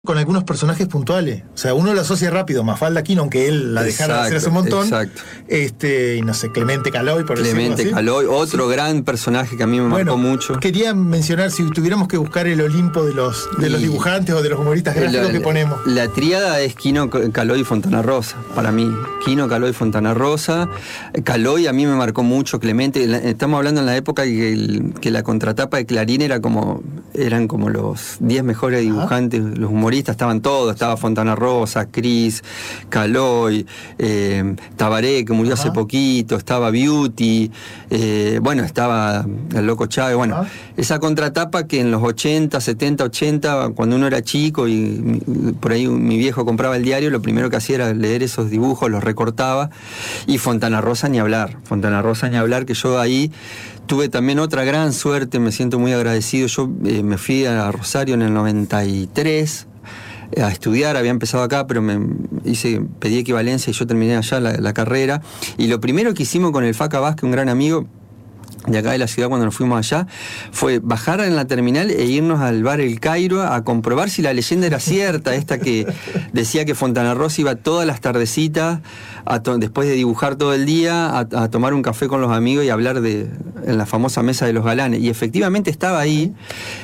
con algunos personajes puntuales. O sea, uno lo asocia rápido, Mafalda Aquino, aunque él la dejara de hacer hace un montón. Exacto. Y no sé, Clemente Caloy, por decirlo así. Clemente Caloy, otro gran personaje que a mí me marcó mucho. Quería mencionar, si tuviéramos que buscar el Olimpo de los dibujantes o de los humoristas gráficos que ponemos. La tríada es Quino, Caloy y Fontana Rosa, para mí. Quino, Caloy, Fontana Rosa. Caloy a mí me marcó mucho, Clemente. Estamos hablando en la época que la contratapa de Clarín eran como los 10 mejores dibujantes, los humoristas, estaban todos, estaba Fontana Rosa, Cris, Caloy, Tabaré, que murió hace poquito, estaba Beauty, estaba el Loco Chávez, esa contratapa que en los 80, 70, 80, cuando uno era chico y por ahí mi viejo compraba el diario, lo primero que hacía era leer esos dibujos, los recortaba, y Fontana Rosa ni hablar, que yo ahí tuve también otra gran suerte, me siento muy agradecido. Yo me fui a Rosario en el 93 a estudiar, había empezado acá, pero pedí equivalencia y yo terminé allá la carrera. Y lo primero que hicimos con el Faca Vázquez, un gran amigo de acá de la ciudad, cuando nos fuimos allá, fue bajar en la terminal e irnos al bar El Cairo a comprobar si la leyenda era cierta, esta que decía que Fontana Rosa iba todas las tardecitas, después de dibujar todo el día, a tomar un café con los amigos y hablar en la famosa mesa de los galanes. Y efectivamente estaba ahí,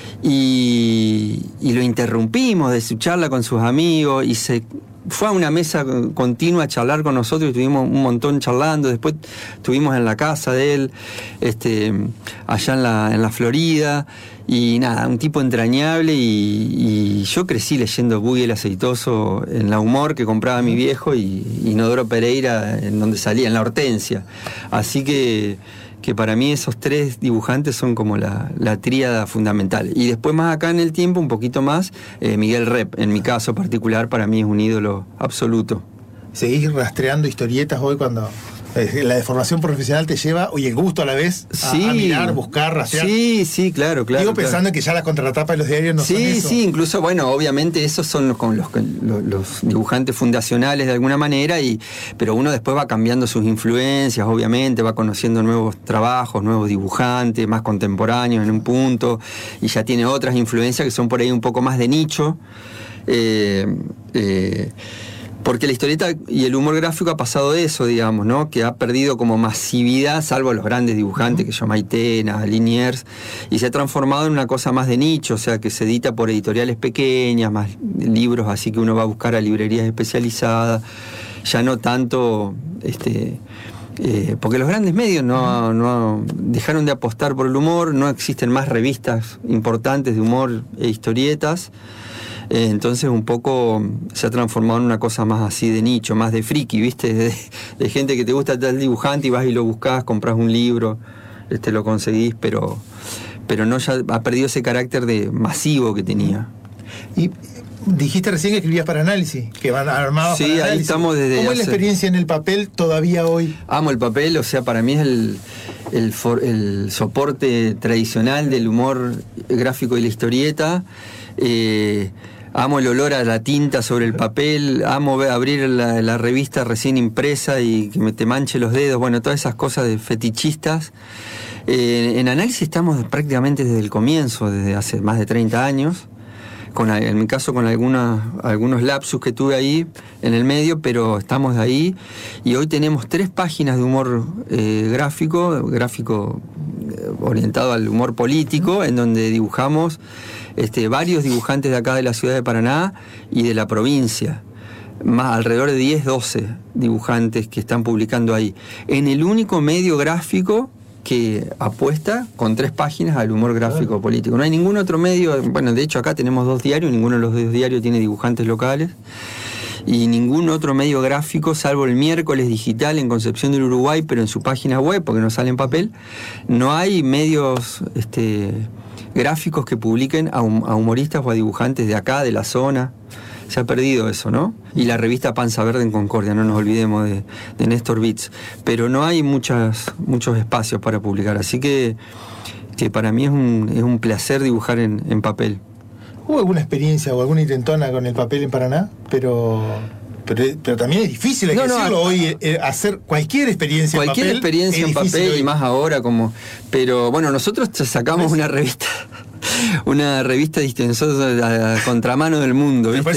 y lo interrumpimos de su charla con sus amigos, y fue a una mesa continua a charlar con nosotros, y estuvimos un montón charlando. Después estuvimos en la casa de él, allá en la Florida, y nada, un tipo entrañable, y yo crecí leyendo Buggy el Aceitoso en La Humor, que compraba mi viejo, y Inodoro Pereira, en donde salía, en La Hortensia. Así que para mí esos tres dibujantes son como la tríada fundamental. Y después, más acá en el tiempo, un poquito más, Miguel Rep, en mi caso particular, para mí es un ídolo absoluto. ¿Seguís rastreando historietas hoy cuando la deformación profesional te lleva, y el gusto a la vez, a mirar, buscar, rastrear? Sí, claro. Digo, pensando en que ya las contratapas de los diarios no son eso. Sí, incluso, obviamente esos son los dibujantes fundacionales de alguna manera, pero uno después va cambiando sus influencias, obviamente, va conociendo nuevos trabajos, nuevos dibujantes, más contemporáneos en un punto, y ya tiene otras influencias que son por ahí un poco más de nicho. Porque la historieta y el humor gráfico ha pasado eso, digamos, ¿no? Que ha perdido como masividad, salvo los grandes dibujantes, que son Maitena, Liniers, y se ha transformado en una cosa más de nicho, o sea, que se edita por editoriales pequeñas, más libros así que uno va a buscar a librerías especializadas, ya no tanto, porque los grandes medios no dejaron de apostar por el humor, no existen más revistas importantes de humor e historietas. Entonces un poco se ha transformado en una cosa más así de nicho, más de friki, ¿viste? De gente que te gusta tal dibujante y vas y lo buscás, compras un libro, lo conseguís, pero no, ya ha perdido ese carácter de masivo que tenía. Y dijiste recién que escribías para Análisis, que van armados para Análisis. Ahí estamos desde ¿Cómo es la experiencia en el papel todavía hoy? Amo el papel, o sea, para mí es el soporte tradicional del humor gráfico y la historieta. Amo el olor a la tinta sobre el papel, amo abrir la revista recién impresa y que te manche los dedos, todas esas cosas de fetichistas. En Análisis estamos prácticamente desde el comienzo, desde hace más de 30 años, en mi caso con algunos lapsus que tuve ahí en el medio, pero estamos ahí, y hoy tenemos 3 páginas de humor gráfico orientado al humor político, en donde dibujamos varios dibujantes de acá de la ciudad de Paraná y de la provincia, más alrededor de 10, 12 dibujantes que están publicando ahí, en el único medio gráfico que apuesta con 3 páginas al humor gráfico político. No hay ningún otro medio, de hecho acá tenemos 2 diarios, ninguno de los 2 diarios tiene dibujantes locales, y ningún otro medio gráfico, salvo el Miércoles Digital en Concepción del Uruguay, pero en su página web, porque no sale en papel, no hay medios gráficos que publiquen a humoristas o a dibujantes de acá, de la zona. Se ha perdido eso, ¿no? Y la revista Panza Verde en Concordia, no nos olvidemos de Néstor Bitz. Pero no hay muchos espacios para publicar, así que para mí es un placer dibujar en papel. ¿Hubo alguna experiencia o alguna intentona con el papel en Paraná? Pero también es difícil, hay que decirlo, hoy hacer cualquier experiencia en papel, y más ahora pero nosotros sacamos una revista una revista distensiosa a contramano del mundo, ¿viste?